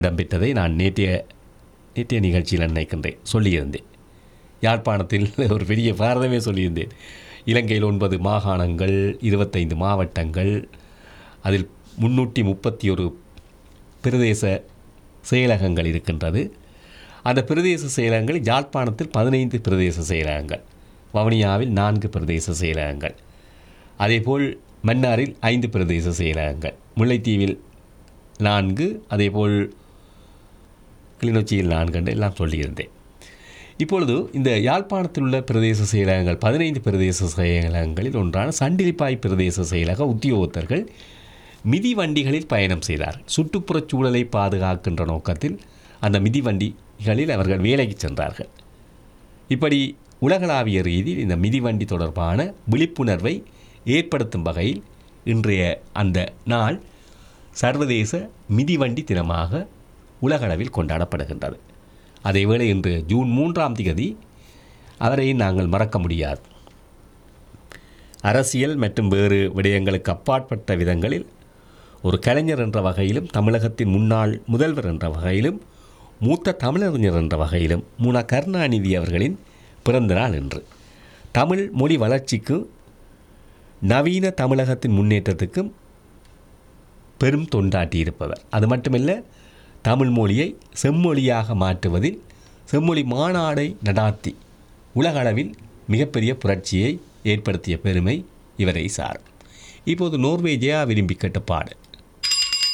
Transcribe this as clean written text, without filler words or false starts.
இடம்பெற்றதை நான் நேற்றைய நிகழ்ச்சியில் நினைக்கின்றேன், சொல்லியிருந்தேன். யாழ்ப்பாணத்தில் ஒரு பெரிய பாரதமே சொல்லியிருந்தேன். இலங்கையில் 9 மாகாணங்கள், 25 மாவட்டங்கள், அதில் 331 பிரதேச செயலகங்கள் இருக்கின்றது. அந்த பிரதேச செயலகங்கள் யாழ்ப்பாணத்தில் 15 பிரதேச செயலகங்கள், வவுனியாவில் 4 பிரதேச செயலகங்கள், அதேபோல் மன்னாரில் 5 பிரதேச செயலகங்கள், முல்லைத்தீவில் 4, அதேபோல் கிளிநொச்சியில் 4 என்று எல்லாம் சொல்லியிருந்தேன். இப்பொழுது இந்த யாழ்ப்பாணத்தில் உள்ள பிரதேச செயலகங்கள் 15 பிரதேச செயலகங்களில் ஒன்றான சண்டிலிப்பாய் பிரதேச செயலக உத்தியோகத்தர்கள் மிதிவண்டிகளில் பயணம் செய்தார்கள். சுற்றுப்புறச் சூழலை பாதுகாக்கின்ற நோக்கத்தில் அந்த மிதிவண்டிகளில் அவர்கள் வேலைக்கு சென்றார்கள். இப்படி உலகளாவிய ரீதியில் இந்த மிதிவண்டி தொடர்பான விழிப்புணர்வை ஏற்படுத்தும் வகையில் இன்றைய அந்த நாள் சர்வதேச மிதிவண்டி தினமாக உலகளவில் கொண்டாடப்படுகின்றது. அதேவேளை இன்று ஜூன் 3ஆம் தேதி அவரையும் நாங்கள் மறக்க முடியாது. அரசியல் மற்றும் வேறு விடயங்களுக்கு அப்பாற்பட்ட விதங்களில் ஒரு கலைஞர் என்ற வகையிலும், தமிழகத்தின் முன்னாள் முதல்வர் என்ற வகையிலும், மூத்த தமிழறிஞர் என்ற வகையிலும் முனா கருணாநிதி அவர்களின் பிறந்த நாள் இன்று. தமிழ் மொழி வளர்ச்சிக்கு, நவீன தமிழகத்தின் முன்னேற்றத்துக்கும் பெரும் தொண்டாற்றியிருப்பவர். அது மட்டுமல்ல, தமிழ் மொழியை செம்மொழியாக மாற்றுவதில் செம்மொழி மாநாடை நடாத்தி உலகளவில் மிகப்பெரிய புரட்சியை ஏற்படுத்திய பெருமை இவரை சாரும். இப்போது நோர்வே ஜெயா விரும்பி கேட்ட பாடல்.